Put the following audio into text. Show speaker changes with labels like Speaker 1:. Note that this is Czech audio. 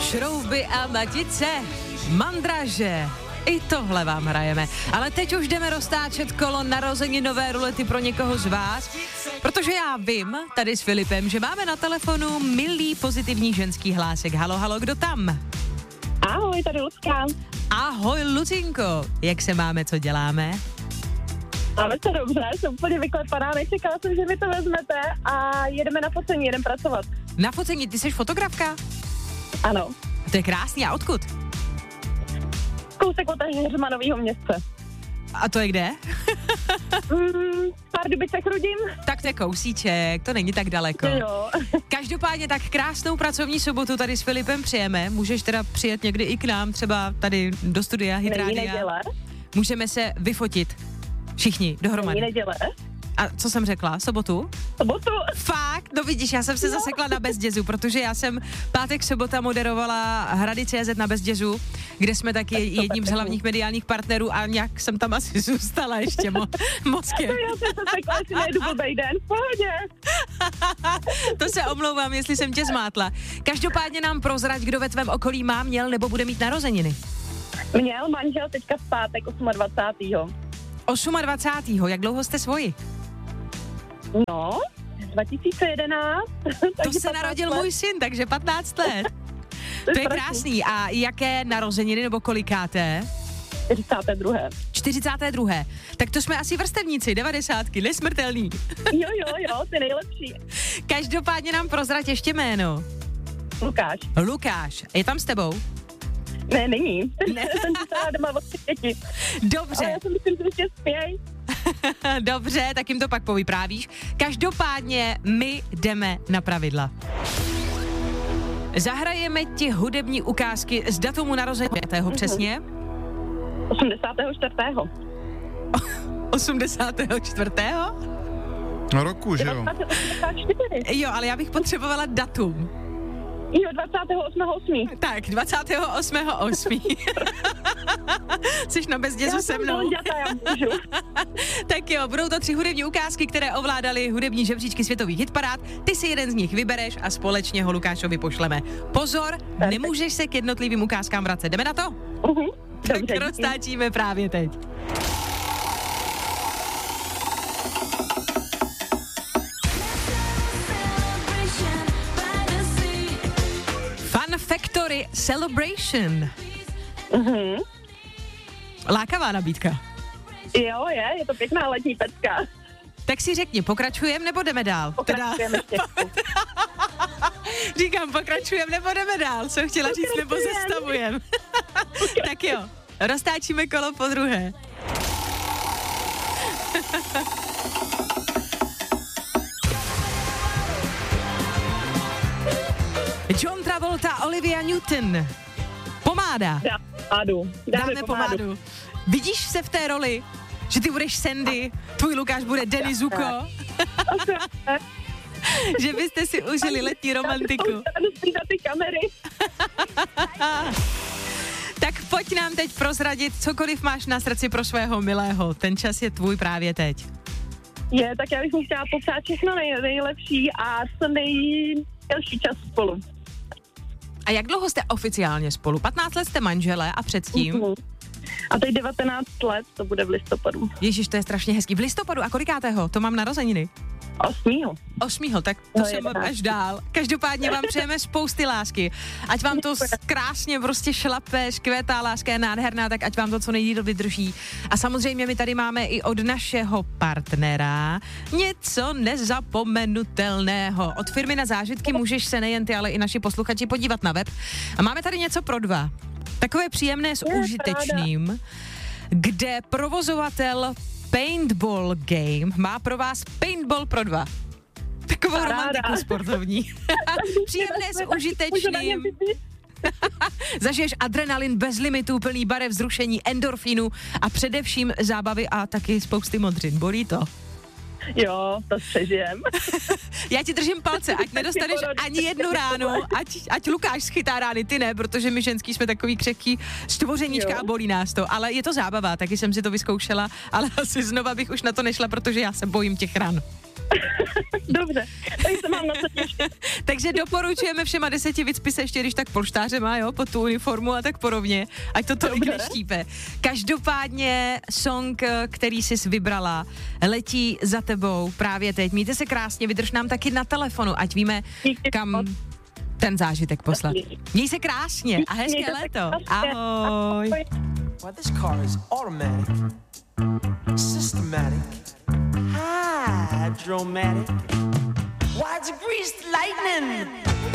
Speaker 1: Šrouby a matice, mandraže. I tohle vám hrajeme. Ale teď už jdeme roztáčet kolo narozeninové rulety pro někoho z vás, protože já vím, tady s Filipem, že máme na telefonu milý pozitivní ženský hlásek. Halo, halo, kdo tam?
Speaker 2: Ahoj, tady Lucka.
Speaker 1: Ahoj, Lucinko. Jak se máme, co děláme?
Speaker 2: Máme to dobře, jsem úplně vyklepaná, nečekala jsem, že mi to vezmete a jedeme na focení, jedeme pracovat.
Speaker 1: Na focení, ty jsi fotografka?
Speaker 2: Ano.
Speaker 1: To je krásný, a odkud?
Speaker 2: Kousek od Heřmanového městce.
Speaker 1: A to je kde?
Speaker 2: Pardubicech Chrudim.
Speaker 1: Tak to je kousíček, to není tak daleko.
Speaker 2: Jo.
Speaker 1: Každopádně tak krásnou pracovní sobotu tady s Filipem přijeme. Můžeš teda přijet někdy i k nám, třeba tady do studia Hit
Speaker 2: Není
Speaker 1: Rádia.
Speaker 2: neděle.
Speaker 1: Můžeme se vyfotit. Všichni, dohromady.
Speaker 2: Není neděle.
Speaker 1: A co jsem řekla? Sobotu?
Speaker 2: Sobotu.
Speaker 1: Fakt? No vidíš, já jsem se zasekla na Bezdězu, protože já jsem pátek, sobota moderovala Hrady.cz na Bezdězu, kde jsme taky jedním z hlavních mediálních partnerů a nějak jsem tam asi zůstala ještě mozkem.
Speaker 2: Já jsem se sekla, že nejdu blbej den, v pohodě.
Speaker 1: To se omlouvám, jestli jsem tě zmátla. Každopádně nám prozrať, kdo ve tvém okolí měl nebo bude mít narozeniny.
Speaker 2: Měl manžel teďka v pátek 28.
Speaker 1: 28. Jak dlouho jste svoji?
Speaker 2: No, 2011.
Speaker 1: To se narodil můj syn, takže 15 let. To je krásný. A jaké narozeniny nebo kolikáté?
Speaker 2: 42.
Speaker 1: 42. Tak to jsme asi vrstevníci, 90, nesmrtelný.
Speaker 2: Jo, ty nejlepší.
Speaker 1: Každopádně nám prozrať ještě jméno.
Speaker 2: Lukáš.
Speaker 1: Lukáš. Je tam s tebou?
Speaker 2: Ne, není.
Speaker 1: Ne.
Speaker 2: Jsem zůstala doma od 5.
Speaker 1: Dobře.
Speaker 2: Ale já si myslím, že ještě spěj.
Speaker 1: Dobře, tak jim to pak povyprávíš. Každopádně my jdeme na pravidla. Zahrajeme ti hudební ukázky z datumu narození. Přesně?
Speaker 2: 84.
Speaker 1: 84.
Speaker 3: Roku, že jo?
Speaker 2: 84.
Speaker 1: Jo, ale já bych potřebovala datum.
Speaker 2: Jo, 28.8.
Speaker 1: Tak, 28.8. Jsi na Bezdězu se mnou.
Speaker 2: Já můžu.
Speaker 1: Tak jo, budou to 3 hudební ukázky, které ovládaly hudební žebříčky světových hitparád. Ty si jeden z nich vybereš a společně ho Lukášovi pošleme. Pozor, nemůžeš se k jednotlivým ukázkám vracet. Jdeme na to? Tak
Speaker 2: Dobře,
Speaker 1: roztáčíme právě teď. Fun Factory Celebration. Lákavá nabídka.
Speaker 2: Jo, je to pěkná letní pecka.
Speaker 1: Tak si řekni, pokračujeme nebo jdeme dál?
Speaker 2: Pokračujeme ještě.
Speaker 1: Říkám, pokračujeme nebo jdeme dál? Co chtěla říct, nebo zastavujeme? Tak jo, roztáčíme kolo po druhé. John Travolta, Olivia Newton. Pomáda.
Speaker 2: Dáme
Speaker 1: pomádu. Vidíš se v té roli, že ty budeš Sandy, tvůj Lukáš bude Danny Zuko? Že byste si užili letní romantiku.
Speaker 2: Na ty kamery.
Speaker 1: Tak pojď nám teď prozradit, cokoliv máš na srdci pro svého milého. Ten čas je tvůj právě teď.
Speaker 2: Tak já bych mu chtěla popřát všechno nejlepší a co nejdelší čas spolu.
Speaker 1: A jak dlouho jste oficiálně spolu? 15 let jste manželé a předtím?
Speaker 2: A teď 19 let, to bude v listopadu.
Speaker 1: Ježiš, to je strašně hezký. V listopadu a kolikátého? To mám narozeniny. 8. Tak to jsem až dál. Každopádně vám přejeme spousty lásky. Ať vám to krásně prostě šlape, škvétá, láska je nádherná, tak ať vám to co nejdýl vydrží. A samozřejmě my tady máme i od našeho partnera něco nezapomenutelného. Od firmy Na zážitky můžeš se nejen ty, ale i naši posluchači podívat na web. A máme tady něco pro 2. Takové příjemné s užitečným, kde provozovatel Paintball Game má pro vás paintball pro 2. Takovou romantiku sportovní. Příjemné s užitečným. Zažiješ adrenalin bez limitů, plný barev, vzrušení, endorfínu a především zábavy a taky spousty modřin. Bolí to?
Speaker 2: Jo, to přežijem.
Speaker 1: Já ti držím palce, ať nedostaneš ani jednu ránu, ať Lukáš schytá rány, ty ne, protože my ženský jsme takový křehký stvořeníčka a bolí nás to, ale je to zábava, taky jsem si to vyzkoušela, ale asi znova bych už na to nešla, protože já se bojím těch ran.
Speaker 2: Dobře, takže se mám na co těšit.
Speaker 1: Takže doporučujeme všema 10 vycpi se ještě, když tak polštářema, jo, pod tu uniformu a tak podobně, ať to tolik neštípe. Každopádně song, který jsi vybrala, letí za tebou právě teď. Mějte se krásně, vydrž nám taky na telefonu, ať víme, kam ten zážitek poslat. Měj se krásně a hezké léto. Ahoj. Well, this car is automatic, systematic, hydromatic, why it's greased lightning.